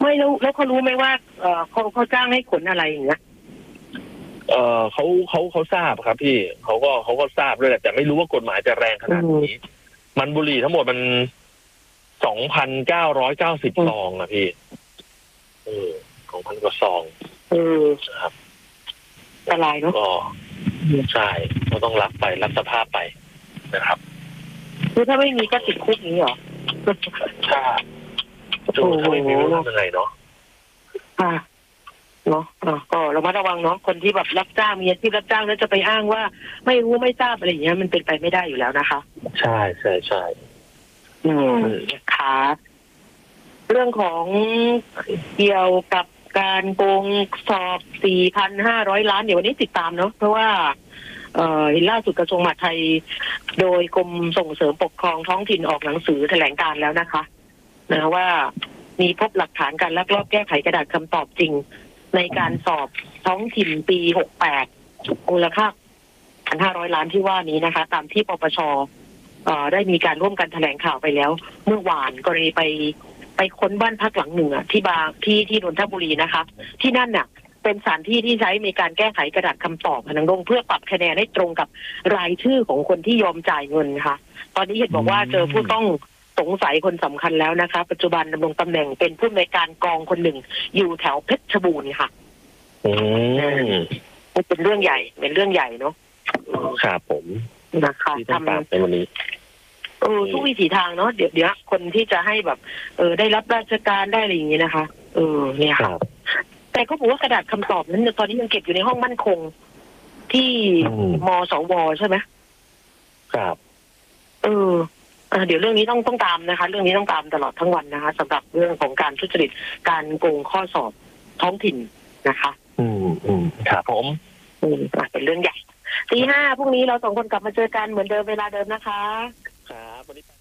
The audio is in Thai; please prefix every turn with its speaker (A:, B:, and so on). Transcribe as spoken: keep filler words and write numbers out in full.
A: ไม่แล้วแล้วเขารู้ไหมว่าเออเขาเขาจ้างให้ขนอะไรอย่างเงี้ย
B: เออเขาเขาเขาทราบครับพี่เขาก็เขาก็ทราบด้วยแหละแต่ไม่รู้ว่ากฎหมายจะแรงขนาดนี้มันบุหรี่ทั้งหมดมันสองพันเก้าร้อยเก้าสิบซองอะพี่เออสองพันกว่าซอง
A: เออ
B: ครับ
A: อันตรายเนาะ
B: ก็ใช่เราต้องรับไปรับสภาพไปนะครับ
A: คือถ้าไม่มีก็ติดคุกนี้เหรอ
B: ใช่จูถ้าไม่มีรู้ทำยังไงเนาะ
A: อ่าเนาะก็ระมัดระวังเนาะคนที่แบบรับจ้างมีอาชีพรับจ้างแล้วจะไปอ้างว่าไม่รู้ไม่ทราบอะไรอย่างเงี้ยมันเป็นไปไม่ได้อยู่แล้วนะคะ
B: ใช่ใช่ใช่
A: อืมค่ะเรื่องของเกี่ยวกับการโกงสอบ สี่พันห้าร้อย ล้านเดี๋ยววันนี้ติดตามเนาะเพราะว่าเอ่อเห็นล่าสุดกระทรวงมหาดไทยโดยกรมส่งเสริมปกครองท้องถิ่นออกหนังสือแถลงการแล้วนะคะนะว่ามีพบหลักฐานการลักลอบแก้ไขกระดาษคำตอบจริงในการสอบท้องถิ่นปีหกสิบแปดมูลค่า หนึ่งพันห้าร้อย ล้านที่ว่านี้นะคะตามที่ปปช.เอ่อได้มีการร่วมกันแถลงข่าวไปแล้วเมื่อวานกรณีไปไปค้นบ้านพักหลังหนึ่งอ่ะที่บางที่ที่นนทบุรีนะคะที่นั่นน่ะเป็นสถานที่ที่ใช้ในการแก้ไขกระดาษคำตอบพนังดงเพื่อปรับคะแนนให้ตรงกับรายชื่อของคนที่ยอมจ่ายเงินค่ะตอนนี้เห็นบอกว่าเจอผู้ต้องสงสัยคนสำคัญแล้วนะคะปัจจุบันดำรงตำแหน่งเป็นผู้อำนวยการกองคนหนึ่งอยู่แถวเพชรบูรณ์ค่ะ
B: อืม
A: เป็นเรื่องใหญ่เป็นเรื่องใหญ่เนาะ
B: ครับผม
A: นะคะ
B: ทำในวันนี้
A: เออทุกวิถีทางเนาะเดี๋ยวเดี๋ยวคนที่จะให้แบบเออได้รับราชการได้อะไรอย่างงี้นะคะเออเนี่ยค่ะแต่เขาบอกว่ากระดาษคำตอบนั้นตอนนี้ยังเก็บอยู่ในห้องมั่นคงที่มสวใช่ไหม
B: ครับ
A: เออเดี๋ยวเรื่องนี้ต้องต้องตามนะคะเรื่องนี้ต้องตามตลอดทั้งวันนะคะสำหรับเรื่องของการทุจริตการโกงข้อสอบท้องถิ่นนะคะ
B: อืมอืมครับผม
A: อืมเป็นเรื่องใหญ่ตีห้าพรุ่งนี้เราสองคนกลับมาเจอกันเหมือนเดิมเวลาเดิมนะคะ
B: ครับ